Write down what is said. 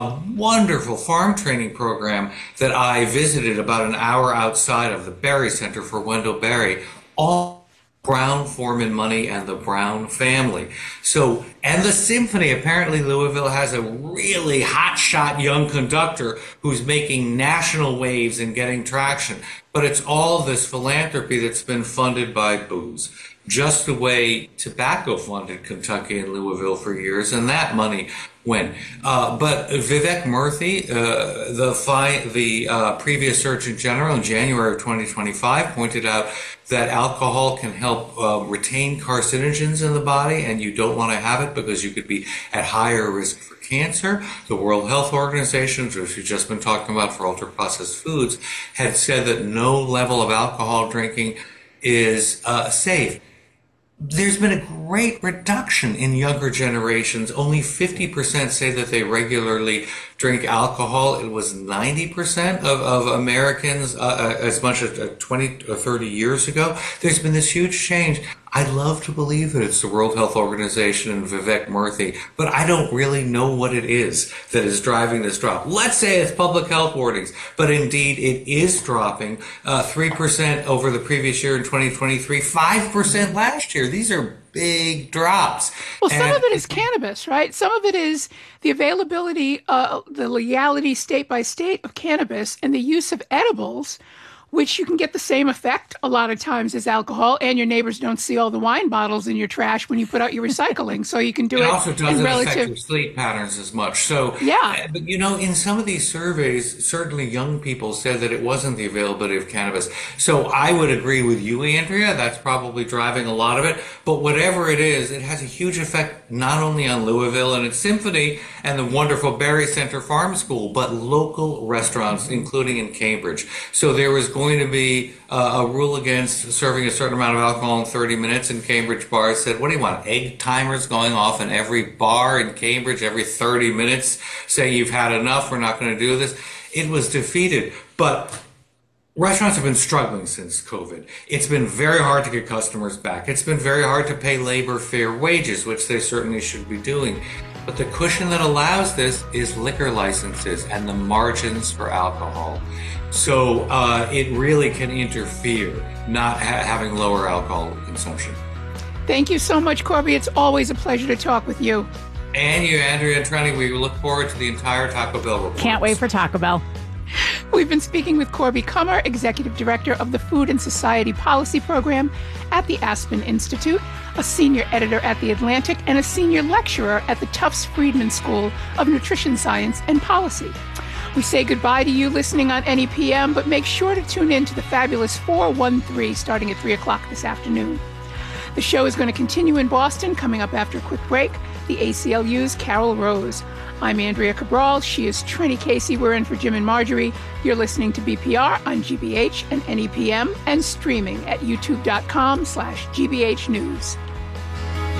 wonderful farm training program that I visited about an hour outside of the Berry Center for Wendell Berry, all Brown Foreman money and the Brown family. So, and the symphony, apparently Louisville has a really hotshot young conductor who's making national waves and getting traction. But it's all this philanthropy that's been funded by booze, just the way tobacco funded Kentucky and Louisville for years, and that money went. But Vivek Murthy, the previous Surgeon General in January of 2025, pointed out that alcohol can help retain carcinogens in the body, and you don't want to have it because you could be at higher risk for cancer. The World Health Organization, which we've just been talking about for ultra-processed foods, had said that no level of alcohol drinking is safe. There's been a great reduction in younger generations. Only 50% say that they regularly drink alcohol. It was 90% of Americans as much as 20 or 30 years ago. There's been this huge change. I'd love to believe that it's the World Health Organization and Vivek Murthy, but I don't really know what it is that is driving this drop. Let's say it's public health warnings, but indeed it is dropping 3% over the previous year in 2023, 5% last year. These are big drops. Well, some of it is cannabis, right? Some of it is the availability, the legality state by state of cannabis and the use of edibles, which you can get the same effect a lot of times as alcohol, and your neighbors don't see all the wine bottles in your trash when you put out your recycling. So you can do it. It also doesn't affect your sleep patterns as much. So, yeah. But you know, in some of these surveys, certainly young people said that it wasn't the availability of cannabis. So I would agree with you, Andrea. That's probably driving a lot of it. But whatever it is, it has a huge effect not only on Louisville and its symphony and the wonderful Berry Center Farm School, but local restaurants, including in Cambridge. So there was going to be a rule against serving a certain amount of alcohol in 30 minutes, and Cambridge bars said, what do you want, egg timers going off in every bar in Cambridge every 30 minutes saying you've had enough, we're not going to do this? It was defeated. But restaurants have been struggling since COVID. It's been very hard to get customers back. It's been very hard to pay labor fair wages, which they certainly should be doing. But the cushion that allows this is liquor licenses and the margins for alcohol. So it really can interfere not having lower alcohol consumption. Thank you so much, Corby. It's always a pleasure to talk with you. And you, Andrea and Trenny. We look forward to the entire Taco Bell report. Can't wait for Taco Bell. We've been speaking with Corby Kummer, Executive Director of the Food and Society Policy Program at the Aspen Institute, a senior editor at The Atlantic, and a senior lecturer at the Tufts Friedman School of Nutrition Science and Policy. We say goodbye to you listening on NEPM, but make sure to tune in to the fabulous 413 starting at 3 o'clock this afternoon. The show is going to continue in Boston, coming up after a quick break. The ACLU's Carol Rose. I'm Andrea Cabral. She is Trini Casey. We're in for Jim and Marjorie. You're listening to BPR on GBH and NEPM and streaming at youtube.com/GBH News.